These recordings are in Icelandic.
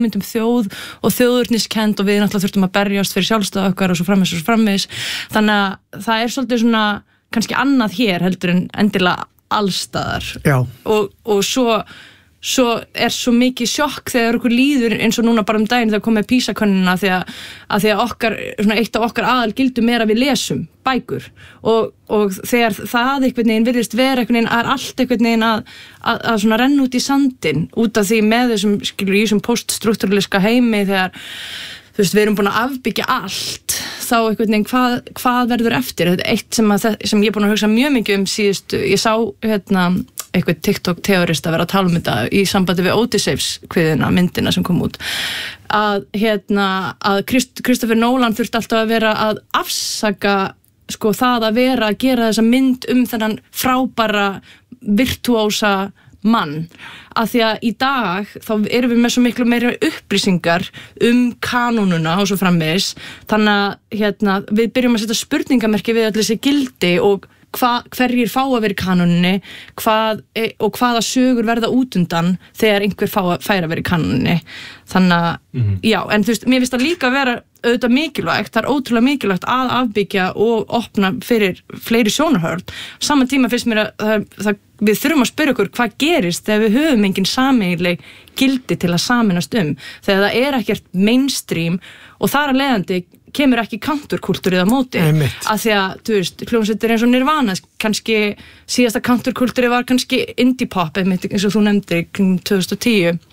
myndum þjóð og þjóðurniskend og við náttúrulega þurftum að berjast fyrir sjálfstæði okkar og svo framvegis. Þannig að það svolítið svona kannski annað hér heldur en endilega allstaðar. Já. Og svo svo mikið sjokk þegar okkur líður eins og núna bara daginn þegar komið PISA-könnuna því að okkar, svona eitt af okkar aðalgildum að við lesum bækur og þegar það einhvern veginn virðist vera einhvern veginn allt einhvern veginn að svona renna út í sandinn út af því með þessum skilur í þessum poststruktúraliska heimi þegar þú veist við erum búin að afbyggja allt þá einhvern veginn hvað verður eftir. Þetta eitt sem ég er búin að hugsa mjög mikið síðustu, ég sá eitthvað TikTok-teorist að vera að tala þetta í sambandi við Odysseifs-kviðina, myndina sem kom út að Christopher Nolan þurfti alltaf að vera að afsaka sko það að vera að gera þessa mynd þennan frábæra virtuósa mann, að því að í dag þá erum við með svo miklu meira upplýsingar kanónuna og svo framvegis, þannig að við byrjum að setja spurningamerki við allir þessi gildi og hverjir fá að vera í kanóninni og hvaða sögur verða út undan þegar einhver fær að vera í kanóninni. Þannig að, já, en þú veist, mér finnst það líka að vera auðvitað mikilvægt, það ótrúlega mikilvægt að afbyggja og opna fyrir fleiri sjónarhorn. Saman tíma finnst mér að við þurfum að spyrja okkur hvað gerist þegar við höfum engin sameiginleg gildi til að sameinast þegar það ekkert mainstream og þar að leiðandi kemur ekki counterkultúrið á móti af því að, þú veist, hljómsveitir eins og Nirvana kannski, síðasta counterkultúrið var kannski indie pop eins og þú nefndir kring 2010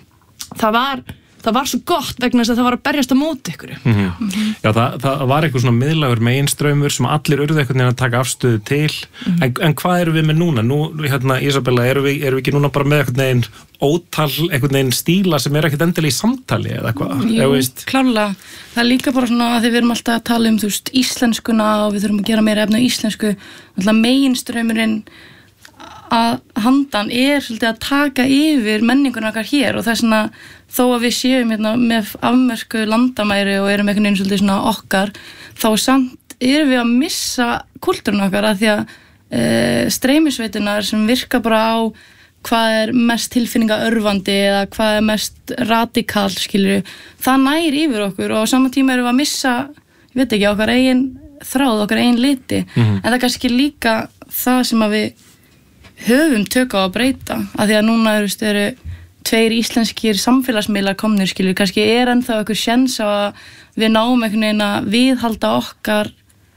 það var svo gott vegna þess að það var að berjast á móti ykkur. Já, það var eitthvað svona miðlægur meginstraumur sem allir urðu einhvern veginn að taka afstöðu til en hvað erum við með núna? Nú, Isabella, erum við ekki núna bara með einhvern veginn ótal, einhvern veginn stíla sem ekkert endilega í samtali eða hvað? Jú, klárlega. Það líka bara svona að við erum alltaf að tala þú veist, íslenskuna og við þurfum að gera meira efni á íslensku. Alltaf meginstraumurinn að handan svolítið að taka yfir menninguna okkar hér og það svona þó að við séum með afmörku landamæri og erum einhvern veginn svolítið svona okkar þá samt erum við að missa kultúrinn okkar að því að streymisveitunar sem virka bara á hvað mest tilfinningaörvandi eða hvað mest radikal skilur, það nær yfir okkur og á sama tíma erum við að missa, ég veit ekki, okkar eigin þráð, okkar eigin liti en það er kannski líka það sem að við höfum tök á að breyta að því að núna eru 2 íslenskir samfélagsmiðlar komnir skilur, kannski ennþá einhver sjens á að við náum einhvern veginn að viðhalda okkar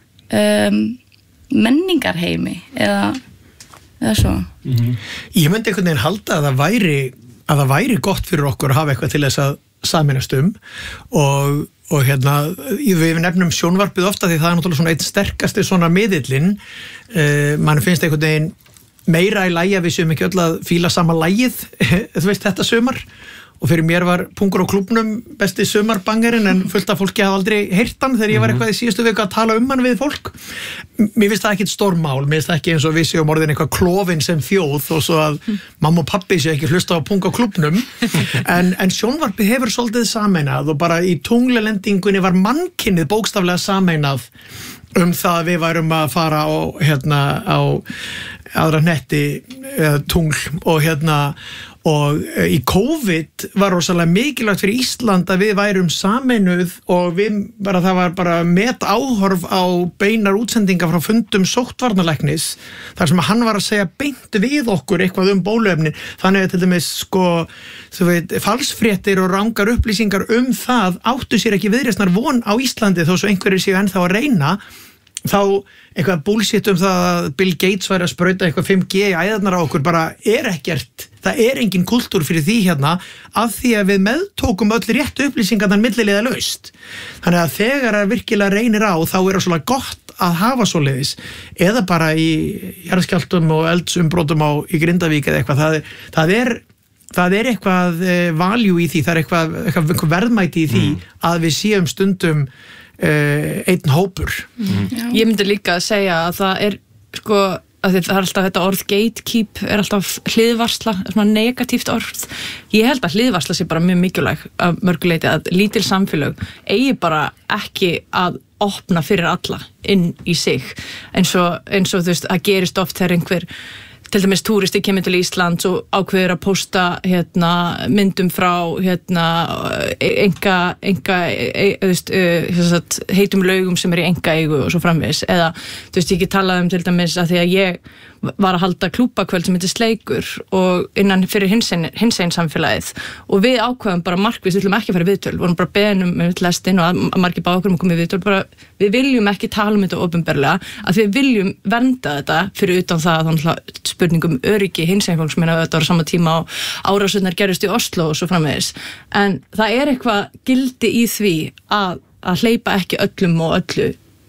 menningarheimi eða svo. Ég myndi einhvern veginn halda að það væri gott fyrir okkur að hafa eitthvað til þess að sameinast og við nefnum sjónvarpið ofta því það er náttúrulega svona einn sterkasti svona miðillinn mann finnst einhvern veginn meira í lagi að við séum ekki öll að fíla sama lagið, þú veist, þetta sumar og fyrir mér var Pungur á klúbbnum besti sumarbangerinn en fullt af fólki hafði aldrei heyrt hann þegar ég var eitthvað í síðustu viku að tala hann við fólk. Mér finnst það ekkit stórmál, mér finnst það ekki eins og við séum orðin eitthvað klofin sem þjóð og svo að mamma og pappi sé ekki hlusta á Pungur á klúbbnum en sjónvarpið hefur svolítið sameinað og bara í tunglilendingunni var mannkynnið bókstaflega sameinað það að við værum að fara á aðra hnetti tungl og í COVID var rosalega mikilvægt fyrir Ísland að við værum sameinuð og það var bara áhorf á beinar útsendingar frá fundum sóttvarnalæknis þar sem hann var að segja beint við okkur eitthvað bóluefni þannig að til dæmis falsfréttir og rangar upplýsingar það áttu sér ekki viðreisnar von á Íslandi þó svo einhverjir séu ennþá að reyna þá eitthvað bullshit það að Bill Gates væri að sprauta eitthvað 5G í æðarnar á okkur bara ekkert, það engin kultúr fyrir því af því að við meðtókum öll réttu upplýsingarnar millilega laust þannig að þegar að virkilega reynir á þá það gott að hafa svoleiðis eða bara í jarðskjálftum og eldsumbrotum í Grindavík eða eitthvað, það er eitthvað value í því, það er eitthvað verðmæti í því að við séum stundum einn hópur. Ég myndi líka að segja að það að það er alltaf þetta orð gatekeep alltaf hliðvarsla, svona negatíft orð. Ég held að hliðvarsla sé bara mjög mikilvæg af mörguleiti að lítil samfélög eigi bara ekki að opna fyrir alla inn í sig eins og þú veist, það gerist oft þegar einhver til dæmis túristi kemur til Íslands og ákveður að pósta myndum frá heitum laugum sem í einkaeigu og svo framvegis, eða þú veist, ég ekki talað til dæmis að því að ég var að halda klúbbakvöld sem heitir Sleikur og innan fyrir hinsegin samfélagið og við ákveðum bara markvist, við ætlum ekki að fara í viðtöl, vorum bara beðin lestin og að margir bá okkur að koma í viðtöl, bara við viljum ekki tala um þetta opinberlega, að við viljum vernda þetta fyrir utan það að þannig spurningum öryggi hinsegin fólks, meina þetta var sama tíma á árásirnar gerðust í Oslo og svo framvegis, en það er eitthvað gildi í því að hleypa ekki öllum og öllu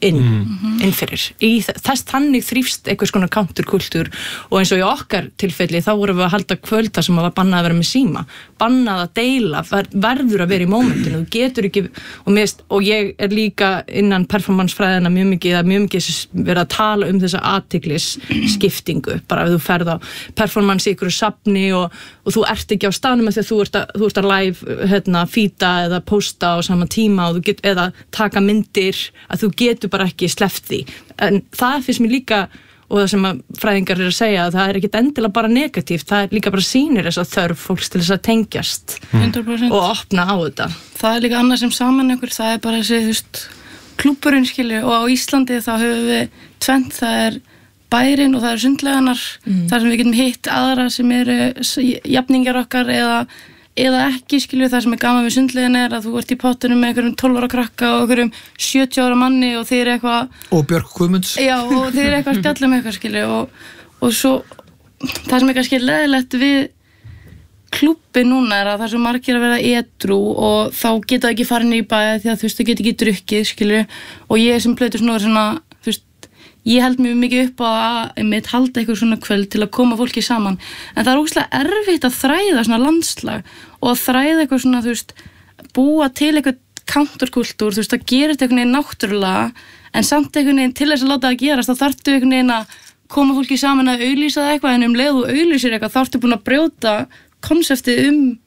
inn fyrir. Í þannig þrífst einhvers konar counterkultúr og eins og í okkar tilfelli þá vorum við að halda kvölda sem var bannað að vera með síma, bannað að deila, verður að vera í mómentinu, þú getur ekki, og ég er líka innan performancefræðina mjög mikið verið að tala um þessa athyglisskiptingu, bara ef þú ferð á performance í ykkur safni og þú ert ekki á staðnum af því að þú ert að live feeda eða posta á sama tíma og eða taka myndir, að þú getur bara ekki sleppt því, en það finnst mér líka, og það sem að fræðingar eru að segja, að það er ekkit endilega bara negatíft, það er líka bara sýnir þess að þörf fólks til þess að tengjast 100%. Og opna á þetta. Það er líka annað sem saman ykkur, það er bara þessi klúbburinn skilju, og á Íslandi þá höfum við tvennt, það er bærinn og það eru sundlaugarnar, þar sem við getum hitt aðra sem eru jafningar okkar eða ekki, skilju, það sem er gaman við sundlegin er að þú ert í pottunum með einhverjum 12 ára krakka og einhverjum 70 ára manni og þeir eru eitthvað og Björk Guðmunds og þeir eru eitthvað að spjalla um eitthvað, skilju, og svo það sem er kannski leiðilegt við klúbbi núna er að það er svo margir að vera edrú og þá geta ekki farin í bæði því að þú veist, þau geta ekki drukkið, skilju, og ég sem plötur svona, þú veist, ég held mjög mikið upp á að halda eitthvað svona kvöld til að koma fólki saman, en það er ógeðslega erfitt að þræða svona landslag og að þræða eitthvað svona, þú veist, búa til eitthvað counterkultúr, þú veist, að gera þetta einhvern veginn náttúrulega, en samt einhvern veginn til þess að láta það gerast, þá þarftu einhvern veginn að koma fólki saman að auglýsa það eitthvað, en leið og auglýsir eitthvað, þarftu búin að brjóta konseptið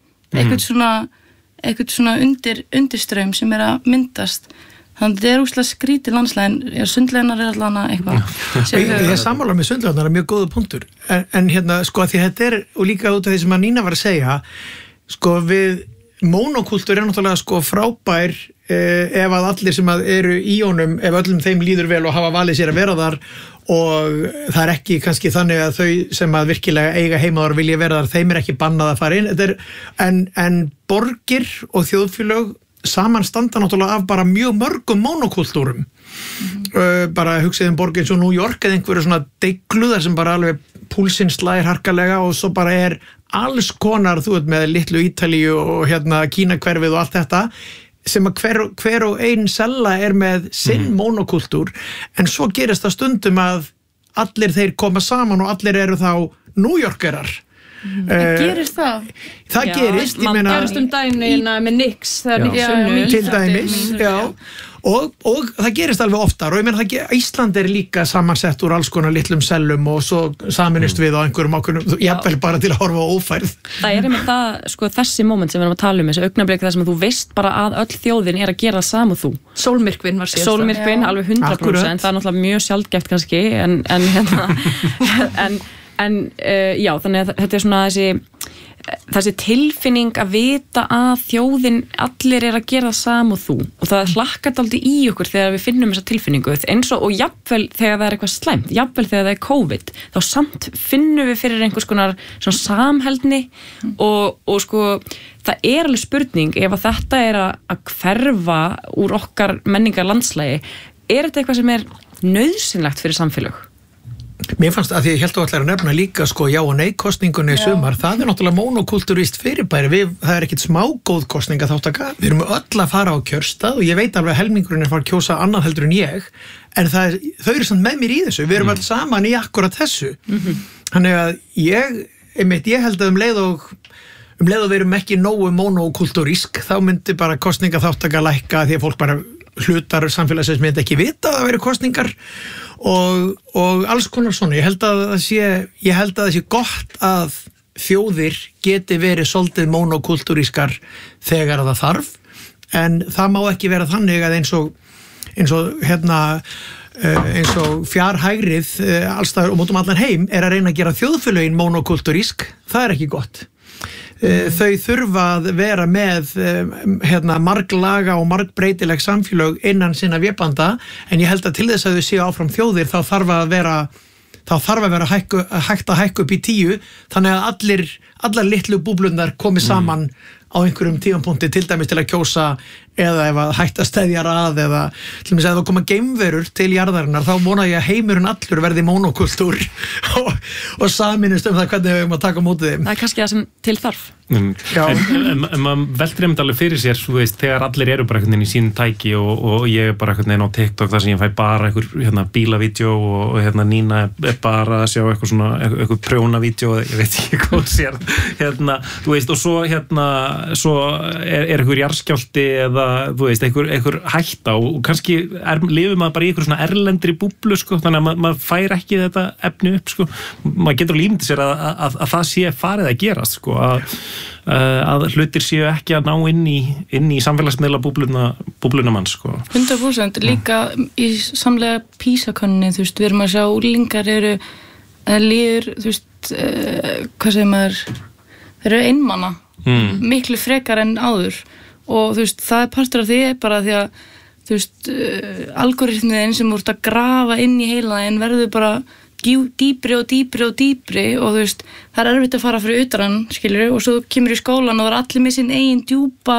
eitthvað svona undirstraum sem er að myndast. Þannig að þetta er úrslega skrítið landslæðin, sundleginar er allan eitthvað. Ég sammála með sundleginar er mjög góða punktur, en sko að því þetta er, og líka út af því sem að Nína var að segja, sko við mónokultúr er náttúrulega sko frábær ef að allir sem að eru í honum, ef öllum þeim líður vel og hafa valið sér að vera þar og það er ekki kannski þannig að þau sem að virkilega eiga heimaðar vilja vera þar, þeim er ekki bannað að fara inn, en borgir og þjóðfélög samanstanda náttúrulega af bara mjög mörgum monokultúrum bara hugsið borgir eins og New York eða einhverju svona deigluðar sem bara alveg púlsinn slæðir harkalega og svo bara er alls konar, þú veit, með litlu Ítalíu og Kínahverfið og allt þetta sem að hver og ein sella er með sinn monokultúr, en svo gerist það stundum að allir þeir koma saman og allir eru þá New Yorkerar. Gerist það? Það gerist, ég meina gerist daginn með Nix til dæmis, já, og það gerist alveg oftar og ég meina Ísland er líka samansett úr alls konar litlum sellum og svo saminist við á einhverjum ákveðnum, jafnvel bara til að horfa á ófærð. Það er með það, sko, þessi moment sem við erum að tala um, þessi augnablik þar sem þú veist bara að öll þjóðin er að gera það sama þú. Sólmyrkvinn var síðast. Sólmyrkvinn, alveg 100%, það er náttúrulega mjög sjaldgæft kannski, en já, þannig að þetta er svona þessi tilfinning að vita að þjóðin allir er að gera það sama og þú, og það hlakkar dálítið í okkur þegar við finnum þessa tilfinningu eins og jafnvel þegar það er eitthvað slæmt, jafnvel þegar það er COVID, þá samt finnum við fyrir einhvers konar svona samheldni og sko það er alveg spurning ef að þetta er að hverfa úr okkar menningar landslægi, er þetta eitthvað sem er nauðsynlegt fyrir samfélag? Mér fannst að því ég held að allar að nefna líka sko já og nei kostningunni í sumar, það er náttúrulega monokultúrist fyrirbæri, það er ekkit smá góð kostninga þáttaka, við erum öll að fara á kjörstað og ég veit alveg að helmingurinn er fara að kjósa annað heldur en ég, en þau eru samt með mér í þessu, við erum alls saman í akkurat þessu, þannig að ég held að leið og við erum ekki nógu monokultúrísk, þá myndi bara kostninga þáttaka lækka því að fólk bara hlutar samfélagsins myndi ekki vita að það veri kostningar og alls konar svona. Ég held að það sé gott að þjóðir geti verið svolítið monokultúrískar þegar það þarf, en það má ekki vera þannig að eins og eins og fjárhægrið allstaðar og mótum allan heim að reyna að gera þjóðfélögin monokulturísk, það ekki gott. Þau þurfa að vera með marglaga og margbreytileg samfélög innan sinna vébanda, en ég held að til þess að þau séu áfram þjóðir þá þarf að vera hægt að hækka upp í 10, þannig að allar litlu búblundar komi saman á einhverjum tímapunkti, til dæmis til að kjósa eða ef að hætta steðjar að eða til dæmis að það koma geimverur til jarðarinnar, þá vona ég að heimurinn allur verði monokultúr og saminist það hvernig við höfum að taka mótið þeim. Það kannski það sem til þarf. En maður veldur einmitt alveg fyrir sér, þú veist, þegar allir eru bara einhvern veginn í sínu tæki og ég er bara einhvern veginn á TikTok þar sem ég fæ bara einhver bílavídeó og Nína er bara að sjá eitthvað svona, eitthvað prjónavídeó, ég veit ekki hvað sér, þú veist, og svo er einhver jarðskjálfti eða, þú veist, einhver hætta og kannski lifir maður bara í einhver svona erlendri búblu, sko, þannig að maður fær ekki þetta efni upp, sko, maður getur alveg ímyndið sér að það sé farið að gerast, sko, að hlutir séu ekki að ná inn í samfélagsmiðla búbluna manns, sko. 100% líka í samlega PISA-könninni, þú veist, við erum að sjá úlingar líður, þú veist, hvað segir maður, þeir eru einmana miklu frekar en áður og þú veist, það partur af því bara því að, þú veist, algoritmiðin sem voru að grafa inn í heilaðin verður bara dýpri og þú veist, það er erfitt að fara fyrir utan, skilur, og svo kemur í skólan og það er allir með sinn eigin djúpa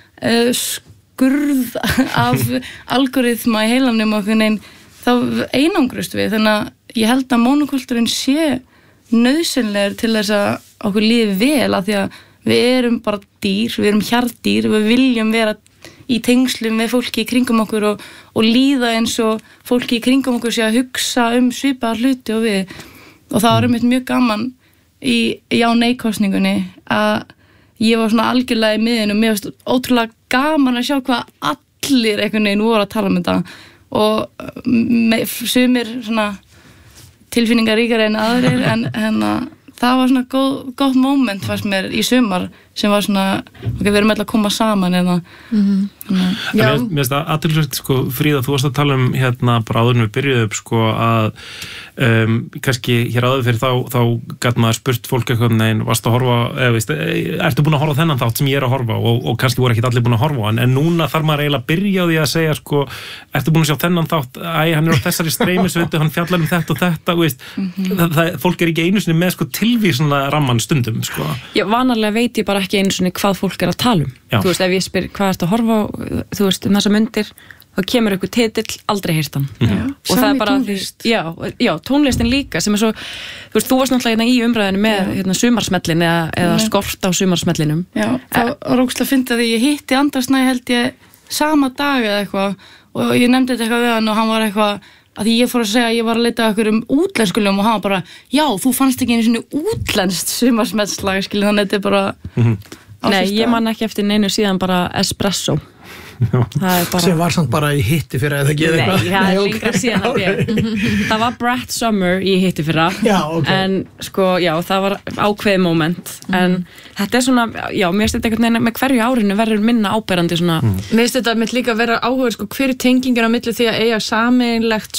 skurð af algoritma í heilanum og þá einangrust við, þannig að ég held að monokultúrin sé nauðsynlegur til þess að okkur líði vel, af því að við erum bara dýr, við erum hjarðdýr, við viljum vera í tengslum með fólki í kringum okkur og líða eins og fólki í kringum okkur sé að hugsa svipaðar hluti og við. Og það var mjög gaman í já-nei-kosningunni að ég var svona algjörlega í miðinu, mér finnst ótrúlega gaman að sjá hvað allir einhvern veginn voru að tala um þetta og sumir svona tilfinningaríkari en aðrir en það var svona gott moment fannst mér í sumar sem var svona, við erum alltaf að koma saman eða Mér finnst það athyglisvert, sko, Fríða, þú varst að tala um bara áður en við byrjuðum upp, sko, að kannski hér áður fyrir þá gat maður spurt fólk eitthvað neginn, varst að horfa, eða veist, ertu búin að horfa á þennan þátt sem ég er að horfa og kannski voru ekkit allir búin að horfa á en núna þarf maður eiginlega að byrja á því að segja, sko, ertu búin að sjá þennan þátt, hann er á þessari streymisveitu, hann fjallar um þetta og þetta, veist, fólk er ekki einu sinni með, sko, tilvísuna ramman stundum, sko. Já, vanalega veit ég bara ekki einu sinni hvað fólk er að tala um. Þú veist, ef ég spyr hvað ertu að horfa á, þú veist, þessa myndir, þá kemur eitthvað titill, aldrei heyrt hann. Og það er bara tónlist. Já, tónlistin líka sem er svo, þú veist, þú varst náttúrulega í umræðinu með sumarsmellin eða skort á sumarsmellinum. Já, það var ógeðslega fyndið því ég hitti Andra Snæ held ég sama dag eða eitthvað og ég nefndi þetta eitthvað við hann og hann var eitthvað að því ég fór að segja að ég var að leita okkur útlensku lögum og hann var bara, já, þú fannst ekki einu svona útlenskt sumarsmellslag, skilur, þannig að þetta er bara Nei, ég man ekki eftir neinu síðan bara espresso. Bara... sem var samt bara í hitti fyrir að það geði eitthvað. Nei, það er lengra síðan að það var Brett Summer í hitti fyrra en sko, já, það var ákveðið moment en þetta er svona, já, mér finnst þetta einhvern veginn með hverju árinu verður minna áberandi svona. Mér finnst þetta mitt líka vera áhuga, sko, hver er tengingin á milli því að eiga sameiginlegt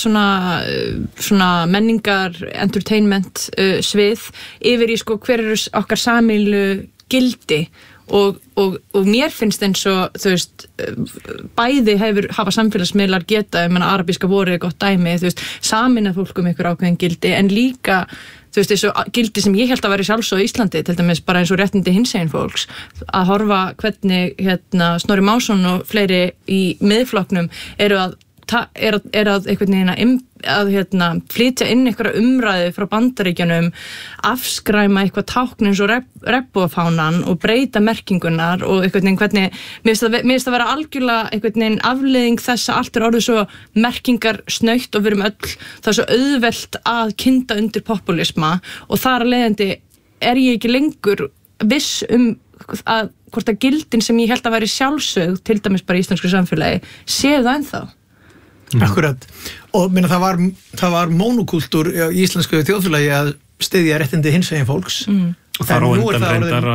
svona menningar, entertainment svið yfir í, sko, hver eru okkar sameiginlu gildi og mér finnst eins og, þú veist, bæði hafa samfélagsmiðlar geta, ég meina arabíska vorið er gott dæmi, þú veist, sameinað fólk ykkur ákveðin gildi, en líka, þú veist, eins og gildi sem ég held að vera sjálfsögð á Íslandi, til dæmis bara eins og réttindi hinsegin fólks, að horfa hvernig, Snorri Másson og fleiri í miðflokknum eru að einhvern veginn að flytja inn einhverja umræðu frá Bandaríkjunum, afskræma eitthvað tákn eins og regnbogafánan og breyta merkingunar og einhvern veginn hvernig, mér finnst það vera algjörlega einhvern veginn afleiðing þess að allt er orðið svo merkingar snautt og við erum öll, það er svo auðvelt að kynda undir populisma og þar að leiðandi er ég ekki lengur viss að hvort að gildin sem ég held að væri sjálfsögð, til dæmis bara í íslensku samfélagi, séu það ennþá. Akkurat, og minna, það var monokultúr í íslensku þjóðfélagi að styðja réttindi hinsegin fólks og það er óundan reyndar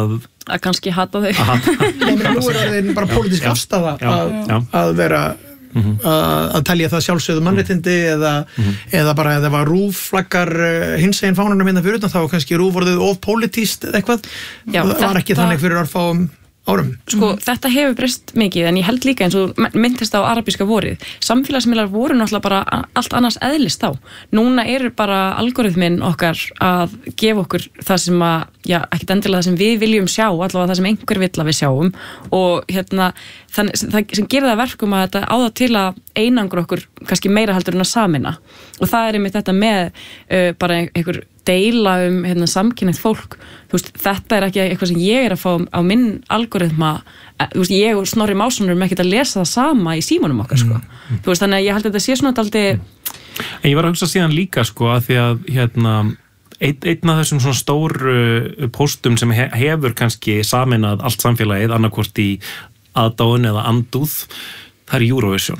að kannski hata þau nú er það bara pólitísk afstafa að vera að telja það sjálfsögðu mannréttindi eða bara eða var RÚV flaggar hinsegin fánunum hérna fyrir utan þá kannski RÚV orðið of politíst eða eitthvað. Það var ekki þannig fyrir örfáum árum. Sko, þetta hefur breyst mikið en ég held líka eins og myndist á arabíska vorið. Samfélagsmiðlar voru náttúrulega bara allt annars eðlist þá. Núna eru bara algoritminn okkar að gefa okkur það sem að, ekkert endilega það sem við viljum sjá, allavega það sem einhver vill að við sjáum og þannig það sem gerir það verkum að þetta á það til að einangra okkur kannski meira heldur en að sameina og það einmitt þetta með bara einhver deila samkynhneigt fólk, þú veist, þetta ekki eitthvað sem ég að fá á minn algoritma, þú veist, ég og Snorri Másson erum ekkert að lesa það sama í símanum okkar, sko. Þú veist, þannig að ég held að þetta sé svona dálítið. En ég var að hugsa síðan líka, sko, að því að einn af þessum svona stóru póstum sem hefur kannski sameinað allt samfélagið, annarkvort í aðdáun eða andúð, það Eurovision.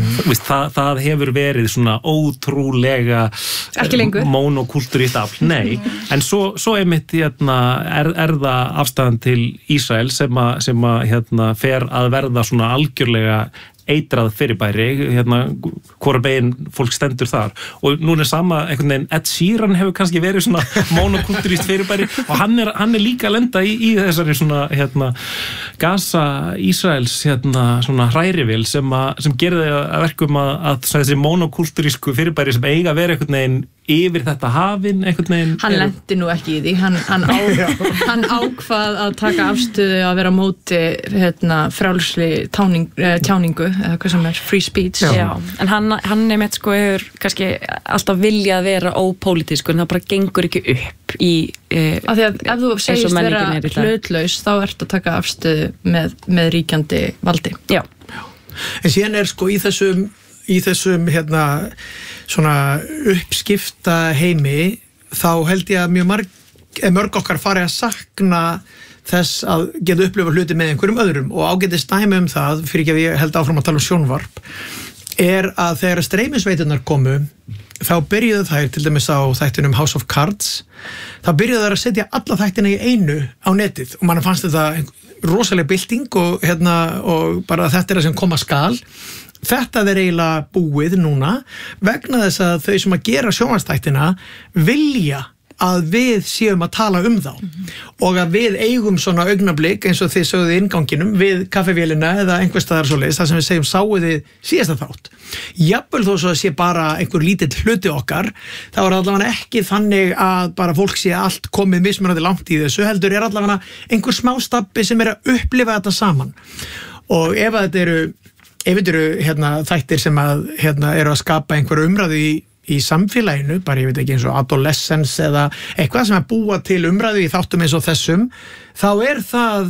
Það hefur verið svona ótrúlega monokultúrískt afl. Nei, en svo einmitt er það afstæðan til Ísrael sem að fer að verða svona algjörlega eitrað fyrirbæri, hvora beginn fólk stendur þar og núna er sama einhvern veginn Ed Sheeran hefur kannski verið svona monokultúrískt fyrirbæri og hann er líka að lenda í þessari svona Gaza Ísraels svona hrærivél sem gerir það að verkum að þessi monokultúrísku fyrirbæri sem eiga að vera einhvern veginn yfir þetta hafinn einhvern veginn. Hann lenti nú ekki í því, hann ákvað að taka afstöðu að vera á móti frjálsri tjáningu eða hvað sem free speech. Já. En hann einmitt sko hefur kannski alltaf viljað vera ópólitískur en það bara gengur ekki upp í af því að ef þú segist vera hlutlaus þá ertu að taka afstöðu með ríkjandi valdi. Já. En síðan er sko í þessum svona uppskipta heimi þá held ég að mörg okkar fari að sakna þess að geta upplifa hluti með einhverjum öðrum og ágætist dæmi það, fyrir ekki að ég held áfram að tala um sjónvarp, er að þegar streymisveiturnar komu þá byrjuðu þær til dæmis á þættinum House of Cards, þá byrjuðu þær að setja alla þættina í einu á netið og mann fannst þetta rosaleg bylting og bara þetta er það sem koma skal. Þetta er eiginlega búið núna vegna þess að þau sem að gera sjónvarpsþættina vilja að við séum að tala um þá og að við eigum svona augnablik eins og þið sögðu í innganginum við kaffivélina eða einhvers staðar svoleiðis þar sem við segjum sáu þið síðasta þátt. Jafnvel þó svo að sé bara einhver lítill hluti okkar þá er allavega ekki þannig að bara fólk sé allt komið mismunandi langt í þessu heldur er allavega einhver smá stabbi sem er að upplifa þetta saman og ef þetta eru þættir sem eru að skapa einhverju umræðu í samfélaginu, bara ég veit ekki eins og adolescence eða eitthvað sem að búa til umræðu í þáttum eins og þessum, þá er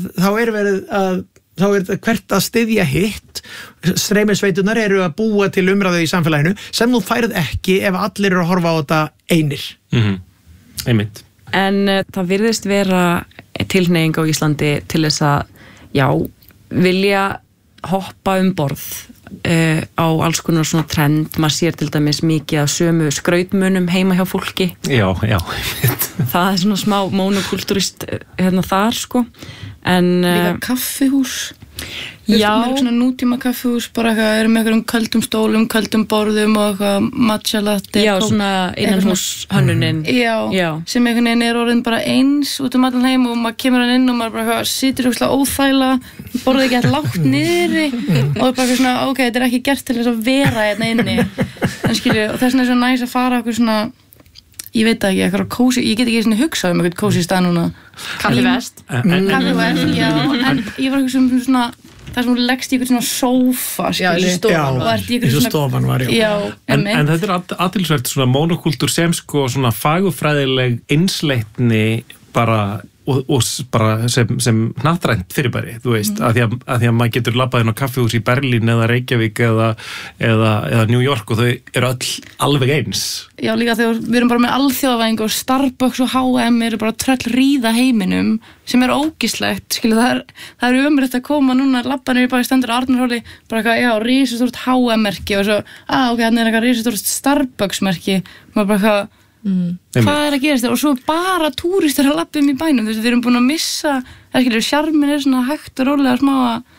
hvert að styðja hitt, streymisveitunar eru að búa til umræðu í samfélaginu sem þú færð ekki ef allir eru að horfa á þetta einir. Einmitt. En það virðist vera tilhneiging á Íslandi til þess að, vilja hoppa borð á alls konar svona trend, maður sér til dæmis mikið af sömu skrautmunum heima hjá fólki. Já. Það er svona smá monokultúrist þar sko. En líka kaffihús. Já. Svona nútíma kaffihús, bara eitthvað, eru með einhverjum köldum stólum, köldum borðum og eitthvað matcha latte. Já, svona innanhús hönnunin. Já, sem einhvern veginn er orðin bara eins út allan heim og maður kemur hann inn og maður bara situr óþægilega, borðið ekki alltaf lágt niðri og bara svona, ok, þetta er ekki gert til þess að vera hérna inni. En skilju, og þess vegna er svo næs að fara okkur svona, ég veit ekki, eitthvað kósi, ég get ekki svona hugsað eitthvað kósi stað núna. Kaffivest. Kaffivest, já, en ég var eitthvað svona, það sem hún leggst í eitthvað svona sófa, skilju. Eins og stofan var, já. En þetta er athyglisvert svona monokultúr sem sko svona fagurfræðileg einsleitni bara og bara sem hnattrænt fyrirbæri, þú veist, að því að maður getur labbað inn á kaffihús í Berlín eða Reykjavík eða New York og þau eru öll alveg eins. Já, líka þegar við erum bara með alþjóðavæðingu og Starbucks og H&M eru bara tröll ríða heiminum sem er ógislegt, skilju, það er umrætt að koma núna, labbanir bara í stendur Arnarhóli, bara eitthvað, já, risastórt H&M-merki og svo, ok, þannig er eitthvað risastórt Starbucks-merki, maður bara eitthvað, hvað er að gerast þér og svo bara túristar að labba í bænum, þú veist, við erum búin að missa, skilju, sjarmin er svona hægt og rólega smá að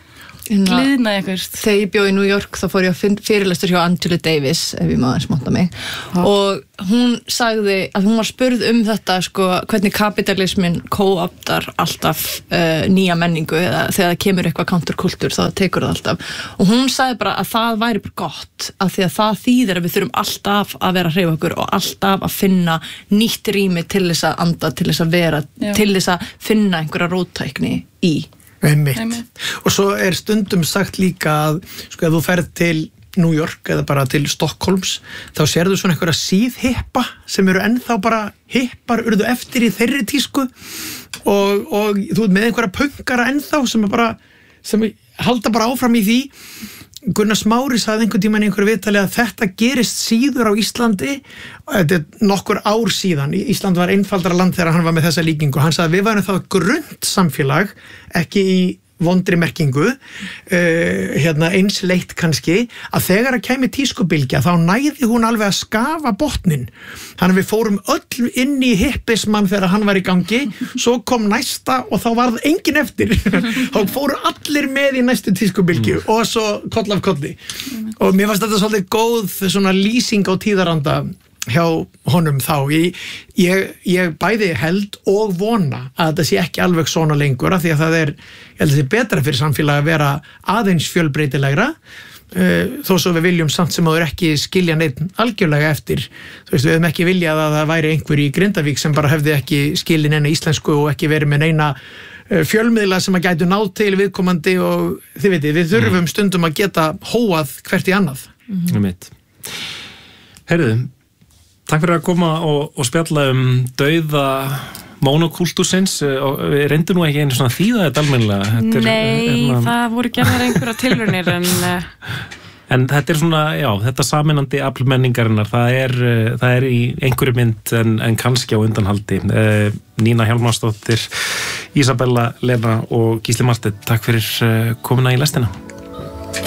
gliðna eitthvað. Þegar ég bjó í New York þá fór ég að fyrirlestur hjá Angela Davis, ef ég maður smáta mig, og hún sagði að hún var spurð þetta sko, hvernig kapitalismin co-optar alltaf nýja menningu eða þegar það kemur eitthvað counterkultúr þá tekur það alltaf, og hún sagði bara að það væri bara gott, af því að það þýðir að við þurfum alltaf að vera að hreyfa okkur og alltaf að finna nýtt rými til þess að anda, til þess að vera, til þess að finna einhverja róttækni í. Einmitt. Og svo stundum sagt líka að sko ef þú ferð til New York eða bara til Stockholms þá sérðu svona einhverja síðhippa sem eru ennþá bara hippar urðu eftir í þeirri tísku og þú ert með einhverja pönkara ennþá sem halda bara áfram í því. Gunnar Smári sagði einhvern tímann í einhverju viðtali að þetta gerist síður á Íslandi, þetta nokkur ár síðan. Ísland var einfaldara land þegar hann var með þessa líkingu. Hann sagði að við varum þá grunnt samfélag, ekki í vondri merkingu, eins leitt kannski, að þegar að kæmi tískubylgja þá næði hún alveg að skafa botnin. Þannig að við fórum öll inn í hippismann þegar hann var í gangi, svo kom næsta og þá varð engin eftir. Þá fóru allir með í næstu tískubylgju og svo koll af kolli. Og mér fannst þetta svolítið góð svona lýsing á tíðaranda hjá honum þá. Ég bæði held og vona að þetta sé ekki alveg svona lengur af því að það ég held að það sé betra fyrir samfélag að vera aðeins fjölbreytilegra þó svo við viljum samt sem áður ekki skilja neitt algjörlega eftir. Þú veist, við hefum ekki viljað að það væri einhver í Grindavík sem bara hefði ekki skilin neina íslensku og ekki verið með neina fjölmiðla sem að gætu náð til viðkomandi og þið veitir, við þurfum stundum að geta hóað hvert í annað. Heyrðu, takk fyrir að koma og spjalla dauða monokultúrsins og við reyndum nú ekki einu svona þýða þetta almennilega. Nei, það voru gerðar einhverja tilraunir en þetta svona, já, þetta sameinandi afl menningarinnar, það er í einhverju mynd en kannski á undanhaldi. Nína Hjálmarsdóttir, Ísabella Lena og Gísli Marteinn, takk fyrir komuna í lestina.